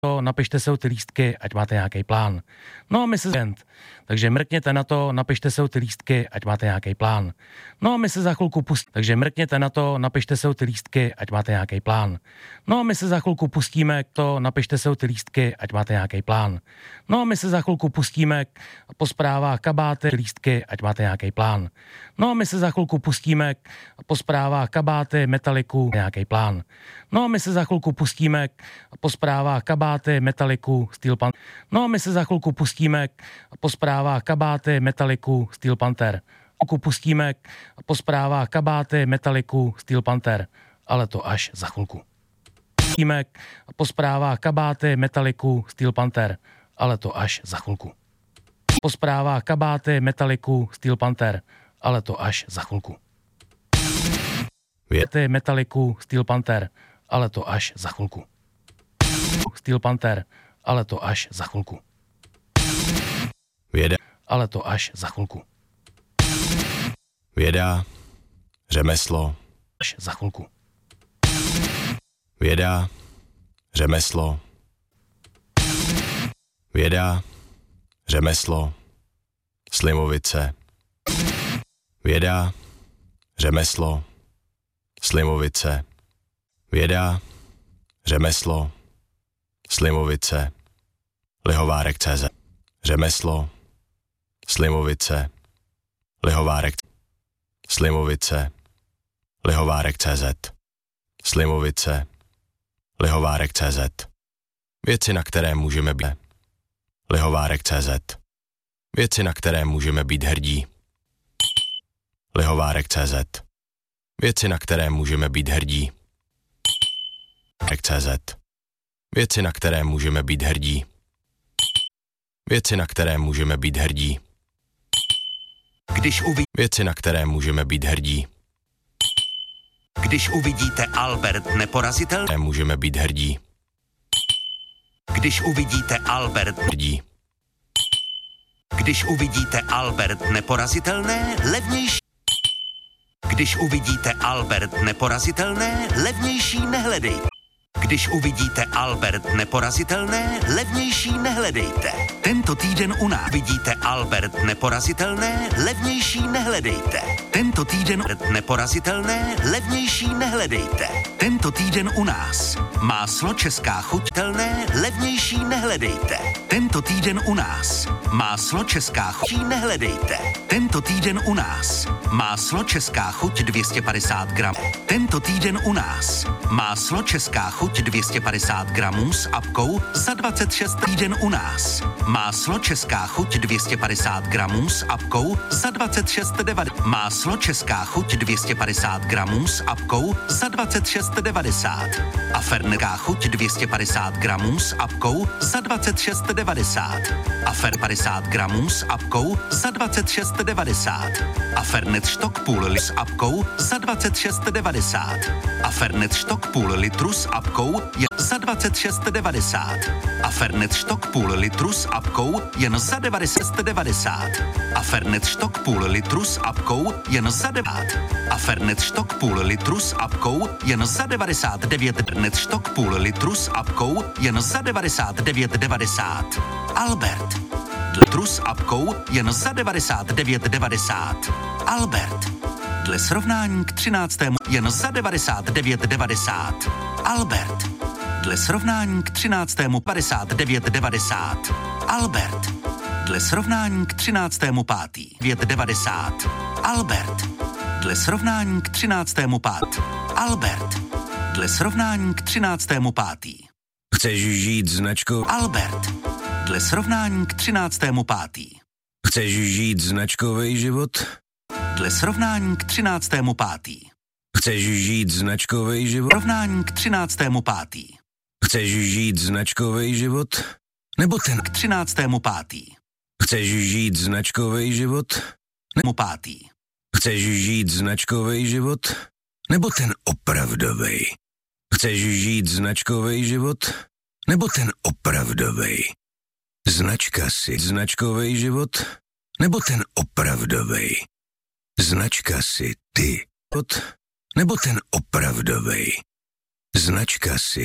napište si ty lístky, ať máte nějaký plán. No a my se takže mrkněte na to, napište si ty lístky, ať máte nějaký plán. No a my se za chvilku pustíme, takže mrkněte na to, napište si ty lístky, ať máte nějaký plán. No a my se za chvilku pustíme napište si ty lístky, ať máte nějaký plán. No a my se za chvilku pustíme po zprávách kabáty lístky, ať máte nějaký plán. No a my se za chvilku pustíme po zprávách kabáty, Metaliku, nějaký plán. No a my se za chvilku pustíme po zprávách kabáty, Metaliku, Steel Panther. No a my se za chvilku pustíme po zprávách kabáty, Metaliku, Steel Panther. Pustíme po zprávách kabáty, Metaliku, Steel Panther. Ale to až za chvilku. Pustíme po zprávách kabáty, Metaliku, Steel Panther. Ale to až za chvilku. Po zprávách kabáty, Metaliku, Steel Panther. Ale to až za chvilku. Metaliku, Steel Panther. Ale to až za chvilku. Steel Panther. Ale to až za chvilku. Věda. Ale to až za chvilku. Věda. Řemeslo. Až za chvilku. Věda. Řemeslo. Věda. Řemeslo. Slimovice. Věda. Řemeslo. Slimovice. Věda. Řemeslo. Slimovice. Lihovárek CZ. Řemeslo. Slimovice. Lihovárek. Slimovice. Lihovárek CZ. Slimovice. Lihovárek CZ. Věci, na které můžeme být. Lihovárek CZ. Věci, na které můžeme být hrdí. Lihovárek CZ. Věci, na které můžeme být hrdí. CZ. Věci, na které můžeme být hrdí. Věci, na které můžeme být hrdí. Věci, na které můžeme být hrdí. Když uvidíte Albert neporazitelný, můžeme být hrdí. Když uvidíte Albert Hrdí. Když uvidíte Albert neporazitelné, levnější. Když uvidíte Albert neporazitelné, levnější nehledejte. Když uvidíte Albert neporazitelné, levnější nehledejte. Tento týden u nás vidíte Albert neporazitelné, levnější nehledejte. Tento týden neporazitelné, levnější nehledejte. Tento týden u nás máslo česká chuťtelné, levnější nehledejte. Tento týden u nás máslo česká chuť nehledejte. Tento týden u nás máslo česká chuť 250 gramů. Tento týden u nás máslo česká chuť 250 gramů s apkou za 26 týden u nás. Máslo česká chuť 250 gramů s apkou za 26,90. Máslo česká chuť 250 gramů s apkou za 26,90. A fernerká chuť 250 gramů s apkou za 26,90. A fer 50 gramů s apkou za 26,90. A fernet štok půl litru s apkou za 26,90. A fernet štok půl litru s apkou je za 26,90. A fernet štok půl litru s apkou jen za 90,90. A fernet štok půl litru s apkou jen za 90. A fernet štok půl litru s apkou jen za 99. Fernet štok půl litru s apkou jen za 99,90. Albert. Litru s apkou jen za 99,90. Albert. Dle srovnání k 13. jen za 99,90. Albert. Dle srovnání k 13. 59,90. Albert. Dle srovnání k 13. 5. 90. Albert. Dle srovnání k 13. 5. Albert. Dle srovnání k 13. 5. Chceš žít značkou? Albert. Dle srovnání k 13. 5. Chceš žít značkový život? Dle srovnání k 13. 5. Chceš žít značkový život? Srovnání k 13. 5. Chceš žít značkový život? Nebo ten K 13. 5. Chceš žít značkový život? Nebo 5. Chceš žít značkový život? Nebo ten opravdovej? Chceš žít značkový život? Nebo ten opravdovej? Značka si značkový život? Nebo ten opravdovej? Značka si ty, nebo ten opravdovej? Značka si